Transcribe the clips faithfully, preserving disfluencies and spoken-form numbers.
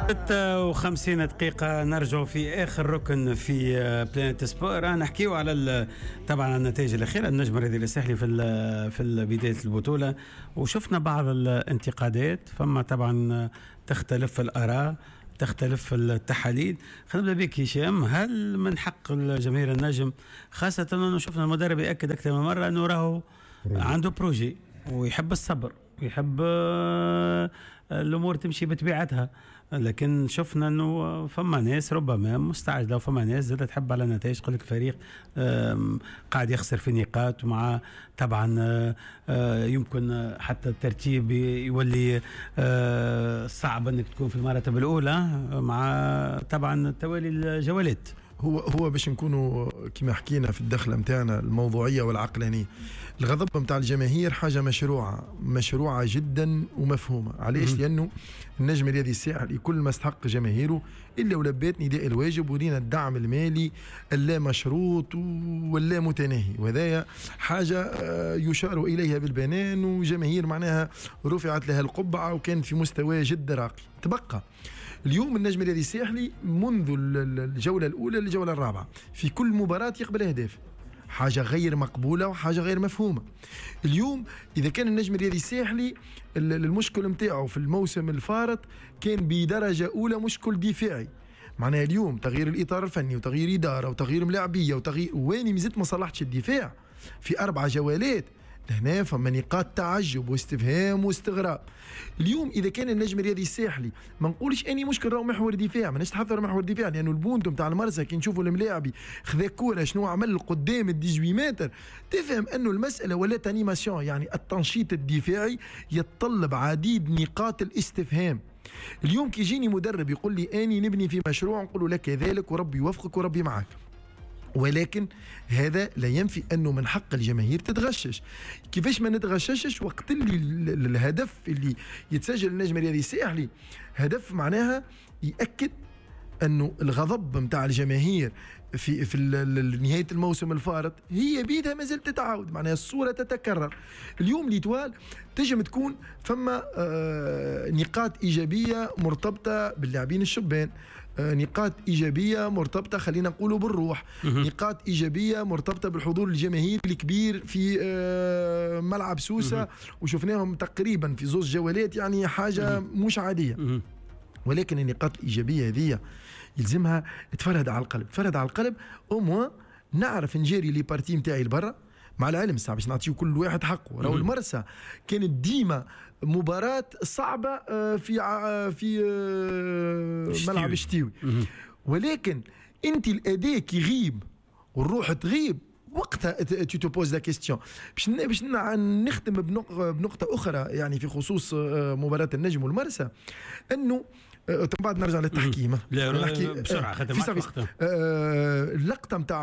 ستة وخمسين دقيقة نرجع في آخر ركن في بلانيت سبور. نحكيو على طبعا النتائج الأخيرة. النجم الرياضي الساحلي في في بداية البطولة، وشفنا بعض الانتقادات. فما طبعا تختلف الآراء، تختلف التحاليل. خلينا نبدا بك هشام، هل من حق الجماهير النجم، خاصة أنه شفنا المدرب يأكد أكثر من مرة أنه راهو عنده بروجي ويحب الصبر ويحب الأمور تمشي بطبيعتها، لكن شفنا أنه فما ناس ربما مستعجلة وفما ناس زادة تحب على النتائج. تقول لك الفريق قاعد يخسر في نقاط، ومع طبعا يمكن حتى الترتيب يولي صعب أنك تكون في المرتبة الأولى مع طبعا توالي الجولات. هو هو باش نكونوا كما حكينا في الدخله متاعنا الموضوعيه والعقلانيه. الغضب متاع الجماهير حاجه مشروعه مشروعه جدا ومفهومه. علاش؟ لانه النجم الرياضي الساحلي كل ما استحق جماهيره الا ولبات نداء الواجب ولينا الدعم المالي اللا مشروط واللا متناهي، وهذا حاجه يشار اليها بالبنان، وجماهير معناها رفعت لها القبعه وكانت في مستوى جدا راقي. تبقى اليوم النجم الرياضي الساحلي منذ الجولة الأولى للجولة الرابعة في كل مباراة يقبل أهداف، حاجة غير مقبولة وحاجة غير مفهومة. اليوم إذا كان النجم الرياضي الساحلي المشكل متاعه في الموسم الفارط كان بدرجة أولى مشكل دفاعي، معناها اليوم تغيير الإطار الفني وتغيير إدارة وتغيير ملاعبية وتغيير وين مزيت ما صلحتش الدفاع في أربع جولات. هنا فما نقاط تعجب واستفهام واستغراب. اليوم اذا كان النجم الرياضي الساحلي ما نقولش اني مشكل راهو محور دفاع، ما نتحضر محور دفاع، لانه البونتو نتاع المرسى كي نشوفوا الملاعبي خذا كوره شنو عمل قدام ال ثمانية عشر متر، تفهم انه المساله ولا انيماسيون، يعني التنشيط الدفاعي يتطلب عديد نقاط الاستفهام. اليوم كي يجيني مدرب يقول لي اني نبني في مشروع، نقول له لك كذلك وربي يوفقك وربي معك، ولكن هذا لا ينفي أنه من حق الجماهير تتغشش. كيفاش ما نتغششش وقت اللي الهدف اللي يتسجل النجم الرياضي الساحلي هدف معناها يأكد أنه الغضب متاع الجماهير في في نهاية الموسم الفارط هي بيدها ما زالت تتعاود، معناها الصورة تتكرر. اليوم ليتوال تجم تكون فما آه نقاط إيجابية مرتبطة باللاعبين الشبان، آه نقاط إيجابية مرتبطة خلينا نقولوا بالروح، نقاط إيجابية مرتبطة بالحضور الجماهيري الكبير في آه ملعب سوسة، وشفناهم تقريبا في زوج جولات، يعني حاجة مش عادية. ولكن النقاط الإيجابية هذه يلزمها تفرد على القلب، تفرد على القلب او موان نعرف نجاري لي بارتي نتاعي لبرا، مع العلم صعب باش نعطيو كل واحد حقه. راهو المرسى كانت ديما مباراة صعبة في في ملعب شتيوي، ولكن انت الاداء كي يغيب والروح تغيب وقتها tu te poses la question. باش باش نختم بنقطة أخرى يعني في خصوص مباراة النجم والمرسى، أنه بعد نرجع للتحكيم. لا نحكي بسرعة خاطر معك وقتها. اللقطة متاع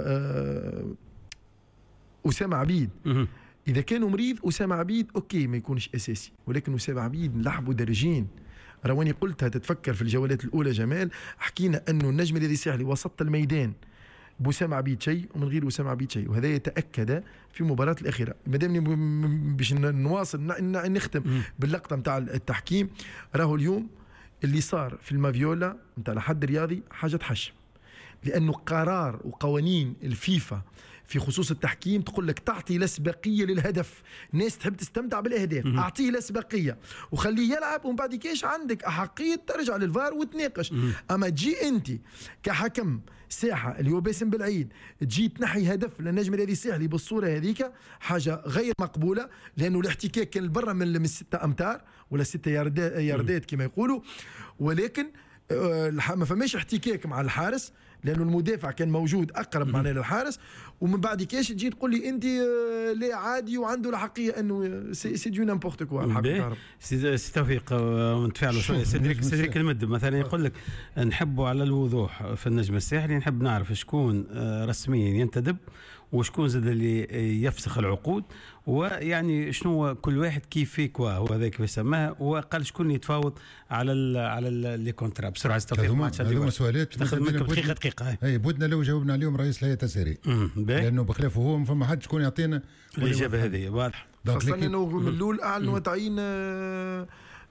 أسامة عبيد، إذا كانوا مريض أسامة عبيد أوكي ما يكونش أساسي، ولكن أسامة عبيد لعبوا درجين. رواني قلتها تتفكر في الجولات الأولى جمال، حكينا أنه النجم الذي ساحلي وسط الميدان بوسام عبيد شيء ومن غير وسام عبيد شيء، وهذا يتأكد في المباراة الأخيرة. مادامني باش نواصل نختم باللقطة متاع التحكيم، راهو اليوم اللي صار في المافيولا متاع الحد الرياضي حاجة تحشم، لأنه قرار وقوانين الفيفا في خصوص التحكيم تقول لك تعطي الأسبقية للهدف، الناس تحب تستمتع بالأهداف، أعطيه الأسبقية وخليه يلعب، ومن بعد كيش عندك أحقية ترجع للفار وتناقش. أما تجي أنت كحكم ساحة اللي هو باسم بالعيد تجي تنحي هدف للنجم الرياضي الساحلي بالصورة هذيك، حاجة غير مقبولة، لأنه الاحتكاك كان برا من الستة أمتار ولا ستة ياردات كما يقولوا، ولكن ما فماش احتكاك مع الحارس لانه المدافع كان موجود اقرب معنا للحارس، ومن بعد كاش تجي تقول لي انت لا عادي وعنده الحقيه انه سي دو نيمبورت كوا. الحق سي توفيق نتفاعلوا شويه. سيدريك سيدريك المد مثلا يقول لك نحبوا على الوضوح في النجم الساحلي، نحب نعرف شكون رسميا ينتدب وشكون زاد اللي يفسخ العقود، ويعني شنو كل واحد كيف كوا هو هذا كيف سماها، وقال شكون يتفاوض على ال على لي كونترا. بسرعه استوفيق ما عادش هذوما سؤالات تاخذ منكم دقيقه دقيقه. اي بودنا لو جاوبنا عليهم رئيس الهيئه التسييريه، لانه بخلافه هو ما فما حد شكون يعطينا الاجابه هذه واضح. خاصه انه من الاول اعلنوا تعيين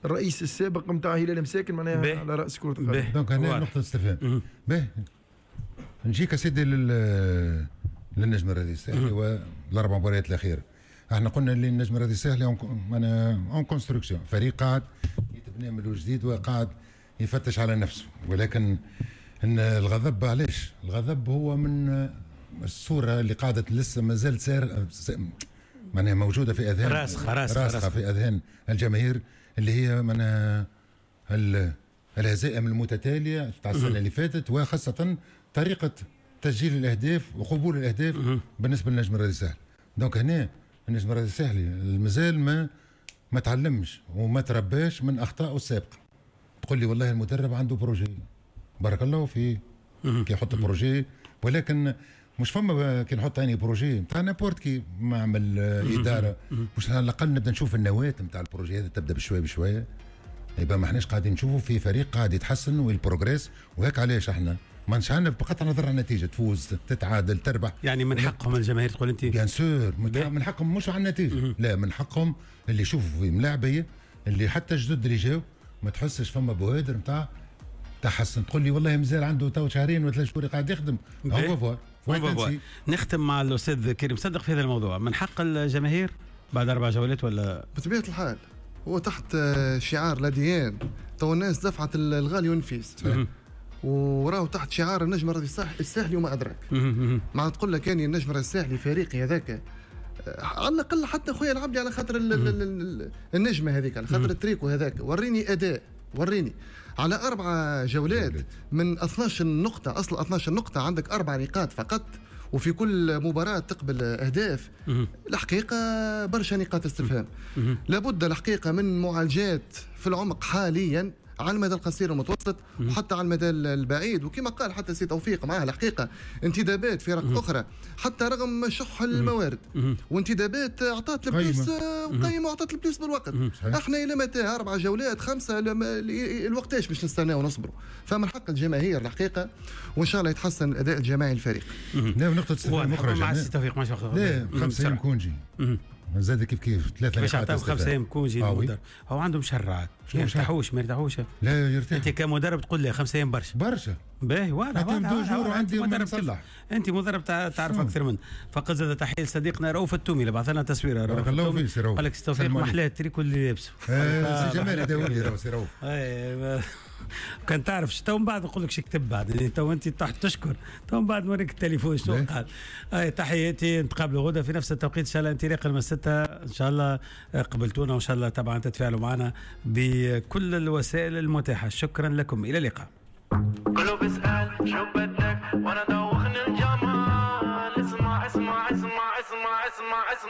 الرئيس السابق نتاع هلال مساكن معناها على راس كره القدم. دونك هنا نقطه استفهام. باهي نجيك سيدي لل للنجم الرياضي الساحلي والاربع مباريات الاخيره. احنا قلنا اللي النجم الرياضي الساحلي انا اون كونستركسيون، فريق قاعد يتبنى من جديد وقاعد يفتش على نفسه، ولكن ان الغضب علاش؟ الغضب هو من الصوره اللي قاعده لسه ما زالت سار معناها موجوده في اذهان راسخه راسخه راسخه في اذهان الجماهير، اللي هي معناها الهزائم المتتاليه تاع السنه اللي فاتت، وخاصه طريقه تسجيل الاهداف وقبول الاهداف بالنسبه للنجم الرياضي الساحلي. دونك هنا النجم الرياضي الساحلي مازال ما ما تعلمش وما ترباش من اخطائه السابقه. تقول لي والله المدرب عنده بروجي، بارك الله فيه كي يحط بروجي، ولكن مش فما كي نحط اني بروجي نتاع نابورت كي معمل اداره، مش على الاقل نبدا نشوف النواه نتاع البروجي هذا تبدا بشويه بشويه. يبقى ما احناش قاعدين نشوفوا في فريق قاعد يتحسن والبروجريس، وهيك علاش احنا ما نشعلنا بقطع نظر على النتيجه، تفوز تتعادل تربح. يعني من حقهم الجماهير تقول انت؟ بيان سور من حقهم مش على النتيجه، لا من حقهم اللي يشوفوا في ملاعبيه اللي حتى جدد اللي جاوا ما تحسش فما بوادر نتاع تحسن. تقول لي والله مازال عنده تو شهرين ولا ثلاث شهور قاعد يخدم. نختم مع الاستاذ كريم صدق في هذا الموضوع، من حق الجماهير بعد اربع جولات ولا؟ بطبيعه الحال هو تحت شعار لاديان، تو الناس دفعت الغالي والنفيس وراهو تحت شعار النجم الرياضي الساحلي وما ادراك. مع تقول لك اني النجم الرياضي الساحلي فريقي هذاك على الاقل حتى خويا العبدي على خاطر النجمه هذيك، على خاطر التريكو هذاك وريني اداء، وريني على اربع جولات من اثناش نقطه، اصل اثناش نقطه عندك اربع نقاط فقط، وفي كل مباراه تقبل اهداف. الحقيقه برشا نقاط استفهام، لابد الحقيقه من معالجات في العمق حاليا على المدى القصير والمتوسط وحتى على المدى البعيد. وكما قال حتى سي توفيق معاه الحقيقه انتدابات فرق اخرى حتى رغم شح الموارد وانتدابات اعطت البليس وقيمه واعطت البليس بالوقت. احنا الى متى؟ اربع جولات خمسه الوقت ايش باش نستناو ونصبروا؟ فمن حق الجماهير الحقيقه وان شاء الله يتحسن الاداء الجماعي الفريق. لا نقطه استفهام اخرى مع سي توفيق ماشي لا خمسه ايام كونجي زاد كيف كيف ثلاثة باش عطاو خمسة ايام كونجي المدرب هو عنده مشرعات ما يرتاحوش ما يرتاحوش. لا يرتاح. انت كمدرب تقول لي خمسة ايام برشا برشا باهي واضح واضح عندي مدرب صلح. انت مدرب تعرف اكثر منه. فقط زاد تحيه لصديقنا رؤوف التومي اللي بعث لنا تصويره. بارك الله فيك سي رؤوف. قال لك توفيق محلاه التريكو اللي لابسه. سي جمال داولي سي رؤوف. كان تعرف تو من بعد نقول لك شي كتب بعد يعني تو انت تحت تشكر تو من بعد نوريك التليفون شنو قال. اي تحياتي نتقابلوا غدا في نفس التوقيت ان شاء الله انطلاقا من الستة ان شاء الله قبلتونا وان شاء الله طبعا تتفاعلوا معنا بكل الوسائل المتاحه. شكرا لكم الى اللقاء. كله بيسأل شو بدك وانا دوخني الجمال. اسمع اسمع اسمع اسمع اسمع اسمع